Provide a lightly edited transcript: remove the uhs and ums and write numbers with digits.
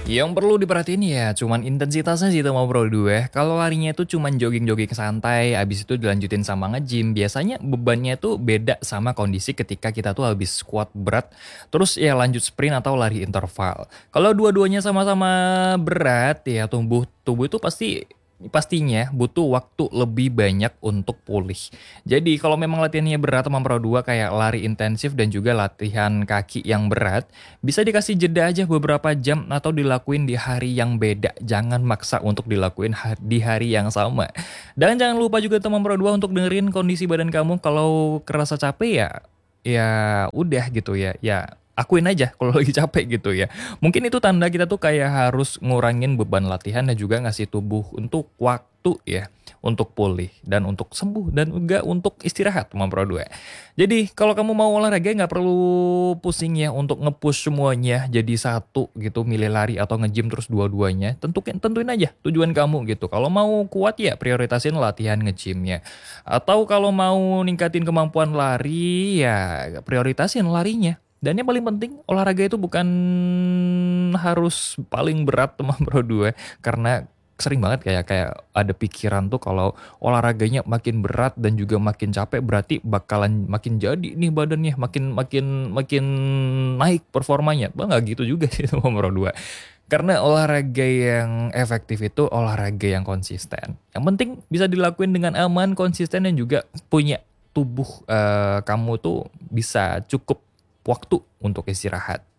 Yang perlu diperhatiin ya cuman intensitasnya sih sama Bro 2. Kalau larinya itu cuman jogging-jogging santai, habis itu dilanjutin sama nge-gym, biasanya bebannya itu beda sama kondisi ketika kita tuh habis squat berat, terus ya lanjut sprint atau lari interval. Kalau dua-duanya sama-sama berat ya tubuh itu pastinya butuh waktu lebih banyak untuk pulih. Jadi kalau memang latihannya berat sama Pro 2 kayak lari intensif dan juga latihan kaki yang berat, bisa dikasih jeda aja beberapa jam atau dilakuin di hari yang beda. Jangan maksa untuk dilakuin di hari yang sama. Dan jangan lupa juga teman Pro 2 untuk dengerin kondisi badan kamu. Kalau kerasa capek ya udah gitu ya. Ya akuin aja kalau lagi capek gitu ya. Mungkin itu tanda kita tuh kayak harus ngurangin beban latihan dan juga ngasih tubuh untuk waktu ya untuk pulih dan untuk sembuh dan juga untuk istirahat teman Pro 2. Jadi kalau kamu mau olahraga nggak perlu pusing ya untuk nge-push semuanya jadi satu gitu, milih lari atau nge-gym terus dua-duanya. Tentuin aja tujuan kamu gitu. Kalau mau kuat ya prioritasin latihan nge-gymnya. Atau kalau mau ningkatin kemampuan lari ya prioritasin larinya. Dan yang paling penting olahraga itu bukan harus paling berat teman Bro 2 karena sering banget kayak ada pikiran tuh kalau olahraganya makin berat dan juga makin capek berarti bakalan makin jadi nih badannya makin makin makin naik performanya. Bang nggak gitu juga sih sama Bro 2. Karena olahraga yang efektif itu olahraga yang konsisten. Yang penting bisa dilakuin dengan aman, konsisten dan juga punya tubuh kamu tuh bisa cukup waktu untuk istirahat.